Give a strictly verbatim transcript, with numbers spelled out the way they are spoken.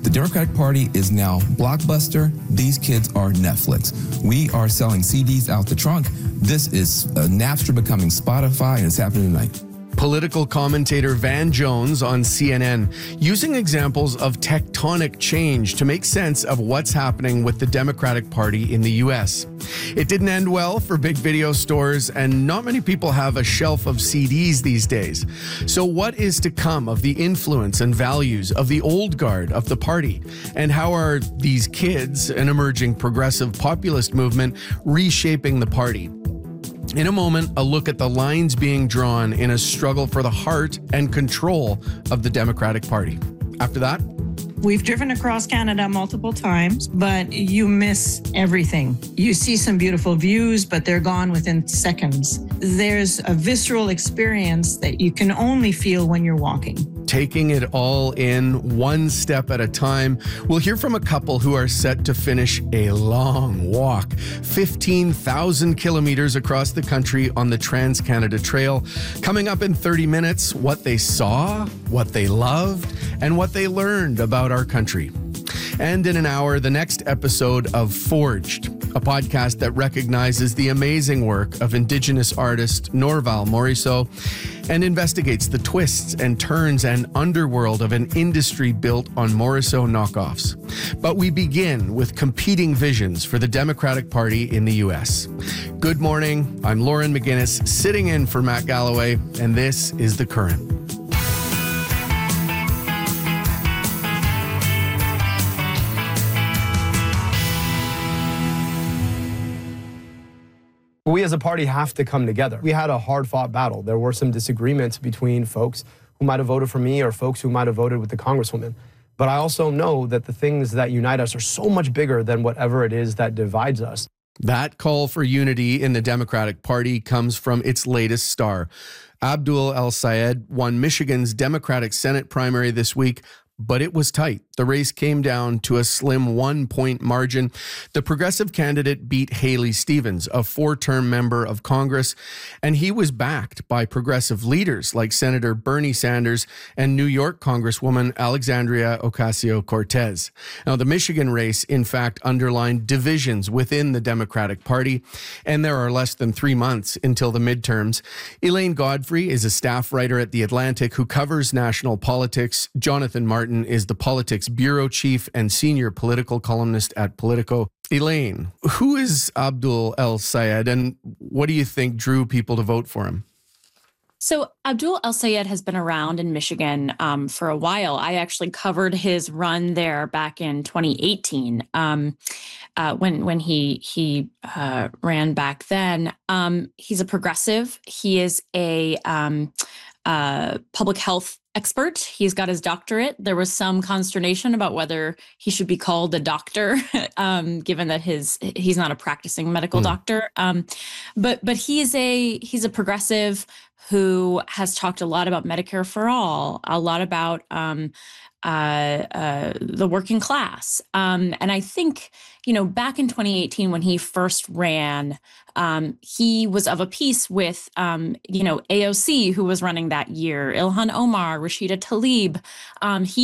The Democratic Party is now Blockbuster. These kids are Netflix. We are selling C Ds out the trunk. This is uh, Napster becoming Spotify, and it's happening tonight. Political commentator Van Jones on C N N, using examples of tectonic change to make sense of what's happening with the Democratic Party in the U S. It didn't end well for big video stores, and not many people have a shelf of C Ds these days. So what is to come of the influence and values of the old guard of the party? And how are these kids, an emerging progressive populist movement, reshaping the party? In a moment, a look at the lines being drawn in a struggle for the heart and control of the Democratic Party. After that, we've driven across Canada multiple times, but you miss everything. You see some beautiful views, but they're gone within seconds. There's a visceral experience that you can only feel when you're walking. Taking it all in one step at a time, we'll hear from a couple who are set to finish a long walk, fifteen thousand kilometers across the country on the Trans-Canada Trail. Coming up in thirty minutes, what they saw, what they loved, and what they learned about our country. And in an hour, the next episode of Forged, a podcast that recognizes the amazing work of Indigenous artist Norval Morisseau and investigates the twists and turns and underworld of an industry built on Morisseau knockoffs. But we begin with competing visions for the Democratic Party in the U S. Good morning, I'm Lauren McGinnis, sitting in for Matt Galloway, and this is The Current. We as a party have to come together. We had a hard-fought battle. There were some disagreements between folks who might have voted for me or folks who might have voted with the Congresswoman. But I also know that the things that unite us are so much bigger than whatever it is that divides us. That call for unity in the Democratic Party comes from its latest star. Abdul El-Sayed won Michigan's Democratic Senate primary this week, but it was tight. The race came down to a slim one-point margin. The progressive candidate beat Haley Stevens, a four-term member of Congress, and he was backed by progressive leaders like Senator Bernie Sanders and New York Congresswoman Alexandria Ocasio-Cortez. Now, the Michigan race, in fact, underlined divisions within the Democratic Party, and there are less than three months until the midterms. Elaine Godfrey is a staff writer at The Atlantic who covers national politics. Jonathan Martin is the politics bureau chief and senior political columnist at Politico. Elaine, who is Abdul El-Sayed, and what do you think drew people to vote for him? So Abdul El-Sayed has been around in Michigan um, for a while. I actually covered his run there back in twenty eighteen um, uh, when when he he uh, ran back then. Um, he's a progressive. He is a um, uh, public health expert. He's got his doctorate. There was some consternation about whether he should be called a doctor, um, given that his he's not a practicing medical mm. doctor. Um, but but he is a he's a progressive who has talked a lot about Medicare for all, a lot about um, uh, uh, the working class. Um, and I think, you know, back in twenty eighteen, when he first ran, um, he was of a piece with, um, you know, A O C, who was running that year, Ilhan Omar, Rashida Tlaib. Um, he